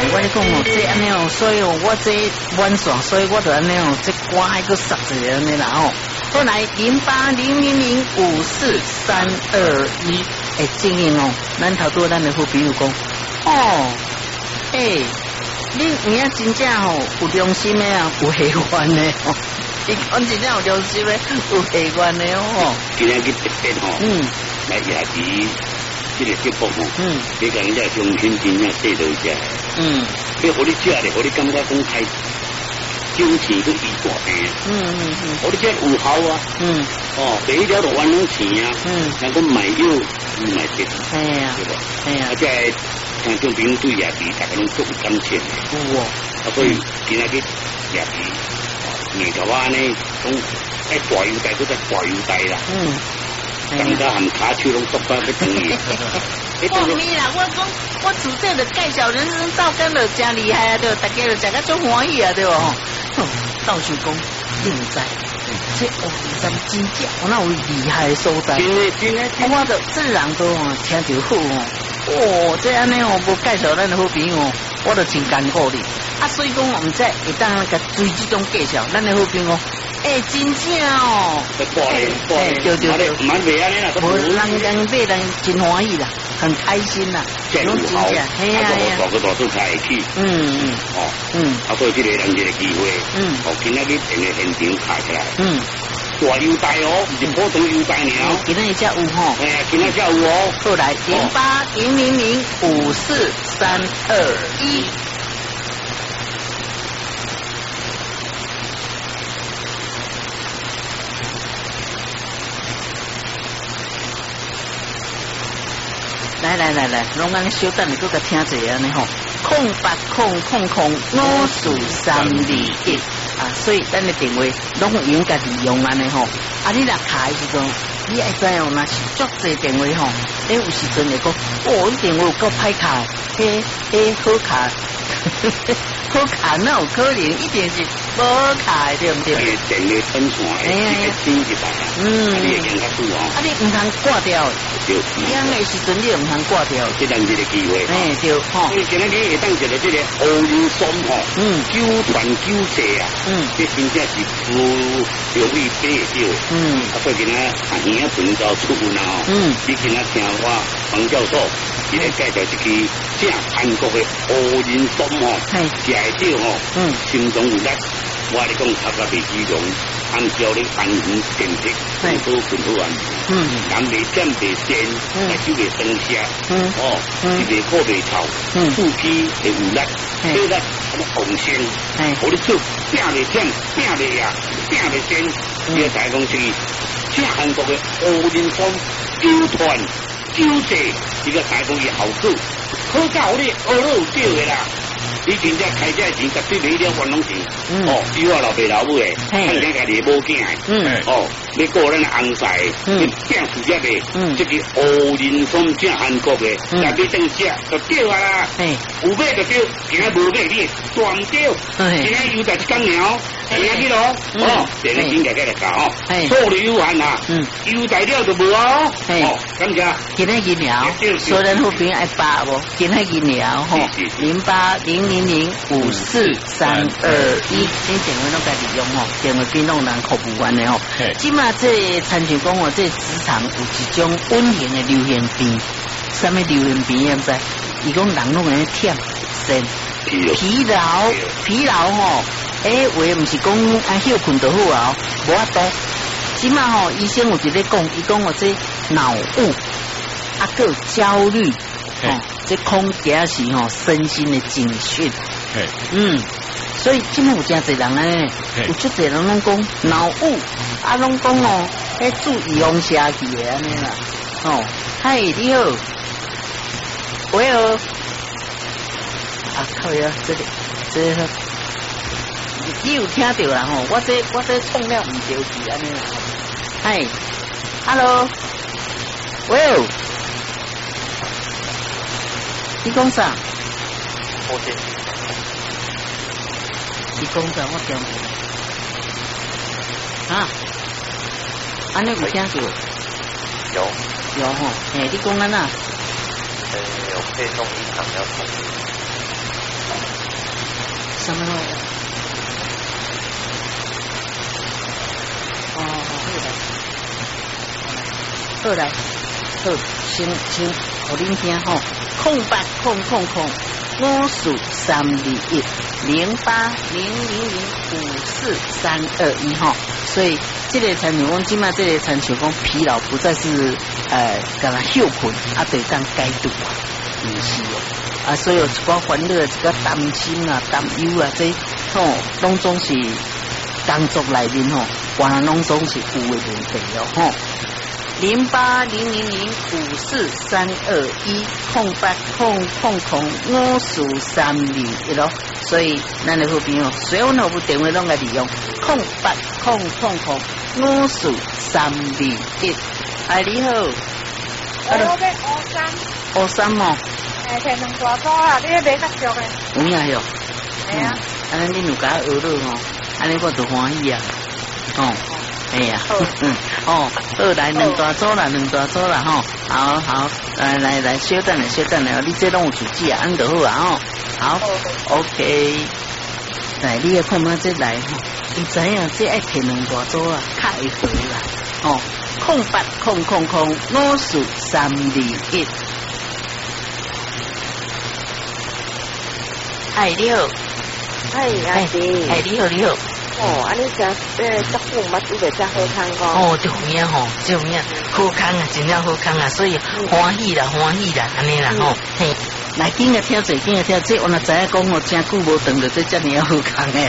我咧讲哦，这安尼哦，所以哦，我这完全，所以我就安尼哦，这歌还搁杀一个安尼啦吼。后来0800543221，正经哦，咱头拄咱的好朋友讲，哦，你有影真正吼有良心的啊，有喜欢的哦。伊讲真正有良心的，有喜欢的哦。 今日去特别吼，来夜市这个节目吼，你讲人家乡亲真正说到一下，要互你食咧，互你感觉讲开金钱去医大病，互你这有效啊，第一条就玩弄钱啊，人讲买药唔买病，对吧？而且听众朋友对夜市大家拢足有感情的，有哦，所以今日去夜市。硬头啊呢，讲爱大优待，都在大优待啦。感觉含卡手拢捉到要等伊。 我咪啦，我讲我主这的介绍人生道干就真厉害啊，对，大家就食个足欢喜啊，对吧？到时讲你唔知，这哦真真正，我那有厉害的所在。真的，我就这人都听着好哦，这安尼哦，无介绍咱的好朋友哦，我就真艰苦哩。所以讲我们在会当那个追这种介绍，咱的好朋友真正哦，对， 蛮袂安尼啦， 人买人真欢喜啦，很开心啦， 真有效，大个大都才会去，所以这个人这个机会，今仔日整个现场拍起来，大优待哦，不是普通优待了， 今仔日才有吼， 今仔才有哦， 后来0800543221。来，拢安尼稍等，你搁个听一下呢吼，0800543221啊，所以咱的电话拢应该利用安尼吼，你若卡的时阵，你爱知哦，若是足济电话吼，有时阵会讲，你电话有够歹卡，好卡。好卡那有可能一定是无卡的，对不对？ 电力分线，新一代你会用较久哦。 你唔通挂掉， 对。 养的时阵你唔通挂掉， 这当这个机会。 对，吼。 所以今日你会当一个这个乌林松吼，九团九济啊，这真正是不容易买到的。所以今日耳仔存到出门啊，你今日听我黄教授，伊来介绍一支正韩国的乌林松吼。食会少吼，心中有力。我来讲，头壳袂激动，按照你安全电梯，好安。人袂尖袂尖，手袂生涩，袂苦袂臭，腹肌会有力，体力咁旺盛，互你做拼袂尖，拼袂硬，拼袂尖。你个台讲是正韩国的乌林松九团九济，这个台讲嘅效果，好到你学了有少嘅啦。你真正开这钱，绝对没了玩拢钱。比我老爸老母诶，看见家己无囝诶。要过咱红菜，你变事业诶，这个乌林松正韩国诶，但你等食就对啊啦。有买就对，今日无买你断掉。今日又在一工了，今日咯，电力钱家来搞，数量有限啊，优待了就无啊。感谢。 今日疫苗，所有人好朋友爱把无，今日疫苗吼，0800543221，先电话拢该利用吼，电话变拢人服务员的吼。即马这参像讲哦，这职场有一种稳定的流行病，什么流行病也唔知，伊讲人拢会忝身疲劳吼，话唔是讲休困就好啊，无法度。即马吼，医生有一个讲，伊讲哦，这脑雾个焦虑，这空假是吼身心的警讯。所以今日有真侪人咧，有足侪人拢讲脑雾，拢讲哦，注意用下去的安尼啦。嗨，你好，喂哦，靠呀，这你有听到啦吼？我这创了唔对去安尼啦。嗨 ，hello， 喂哦，你讲啥？你讲啥？我听唔安尼有听到？有吼，你讲安那？ 有配送一场要送。 什么？好来，好，先，互恁听吼，08000543210800054321吼。所以这个亲像讲，即马这个亲像讲疲劳不再是干那休困，得当解毒啊，唔是哦。所以有一寡烦恼、一个担心啊、担忧啊，这拢总是工作内面原来拢总是有的问题哦吼。08000543210800054321咯。所以咱的好朋友，所有服务电话拢来利用0800054321。哎，你好。 我要 53哦。 摕两大组啊，你咧买较俗的。 有影哟。 系啊。 安尼恁有甲学了吼，安尼我就欢喜啊。哎呀，好来两大组啦吼，好，来，稍等咧，你这拢有主机啊，安就好啊好 ，OK， 来，你要看嘛这来吼，伊知影这爱摕两大组啊，较会好啦，0800054321。哎，你好，你好。 安尼食足久嘛，煮袂遮好康个。 对影对影，好康啊，真正好康啊，所以欢喜啦，安尼啦嘿，来紧个听者，这我哪知影讲真久无等着这遮尔好康诶。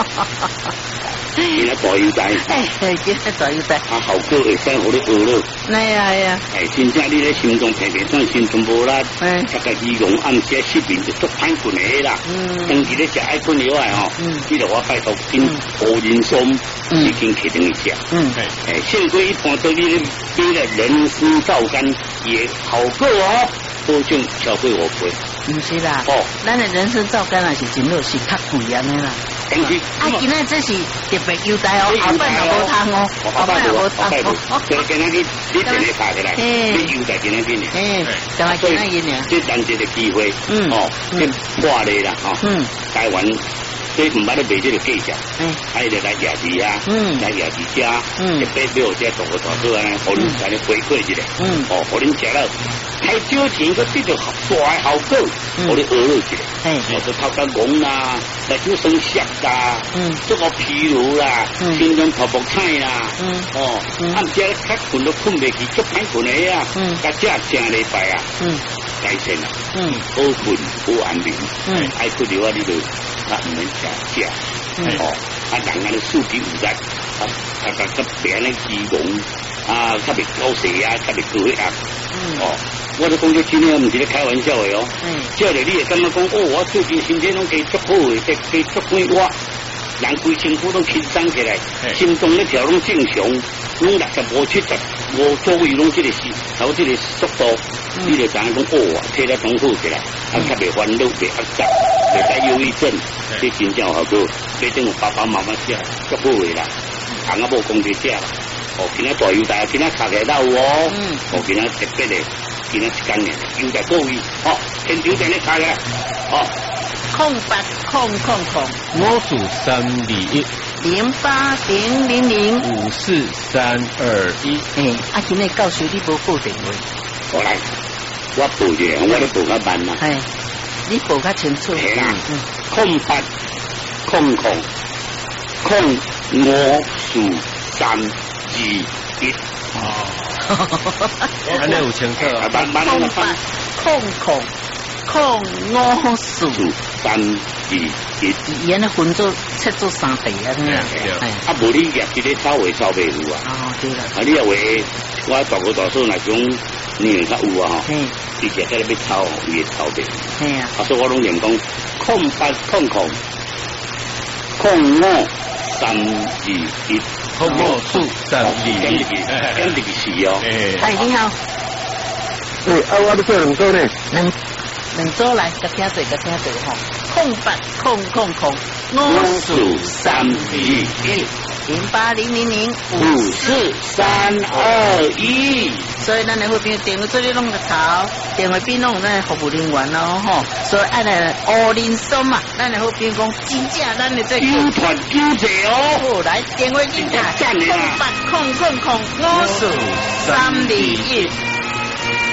今仔大优待， 今仔大优待， 效果会使互你学了。 系啊， 真正你咧心中平算心中无力，食个鱼龙暗时失眠就足歹困诶啦。当时咧食爱困以外你著我拜托紧乌人参已经摕等去食。现归一般对你咧人参皂苷也效果保证超过5倍。 唔是啦，咱的人参皂苷也是真好，是较贵安尼啦。今仔这是特别优待后摆也无通后摆也无通所以今仔你电话打起来，你优待今仔日呢？ 今仔日呢？ 这难得的机会，这破例啦，台湾。所以唔捌咧卖这个计价，还得来夜市啊，来夜市吃，一杯没有这大个大做啊，互恁来咧回馈一下，互恁食了，太少钱个得到大的效果，互你学了一下，就头壳戆啦，来做生涩啦，做个疲劳啦，心中头部菜啦，暗时较困都困袂去，足歹困的啊，甲这正礼拜啊，改善啦，好困好安眠，爱困的话你就。唔能食，人安尼数据唔在，别安尼脂肪较袂高血压，较袂高血压，我都讲这真诶，唔是咧开玩笑的照着你会感觉讲，我最近身体拢加足好诶，加足快活，人规身躯拢轻松起来，心脏咧跳拢正常，拢65、75左右拢这个是，头这个速度，你就知影讲，体力拢好起来，较袂烦恼，袂压榨。袂带忧郁症，这真正有效果。这等有爸爸妈妈食，足好诶啦。翁仔某讲着食啦。今仔大优待，今仔卡起来有今仔特别诶，今仔一工诶，优待各位，现场在咧卡起来 ，08000543210800054321。今日教授你无报电话， 我来，我报一下，我咧报较慢啦。 你报较清楚。 0800054321。 安尼有清楚啊。 0800054321。原来分做切做3地啊， 无你业一个炒袂炒袂有啊。 对啦。 你也话我大哥大嫂那种你较有啊伊食在那要炒，伊会炒袂。所以我拢念讲0800055321。 054321， 跟这个是你好。 我咧做两个呢。 两两组来，甲听对吼，0800054321。0800054321，所以咱的会员电话做你弄个潮，电话边弄咱的服务人员咯吼，所以按来乌林松嘛，咱的会员讲真正咱的这纠团纠者哦， 来电话进来，0800054321。